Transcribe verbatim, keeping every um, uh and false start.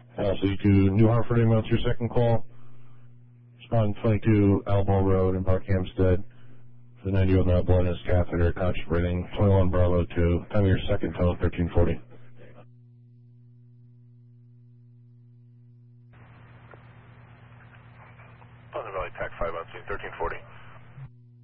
Uh, so you do New Hartford ambulance, your second call. Respond twenty-two Albemarle Road in Park Hampstead. The ninety-year-old now blood in his catheter, conscious breathing. twenty-one Bravo two. Time of your second tone, thirteen forty. Pleasant Valley, T A C five on scene, thirteen forty.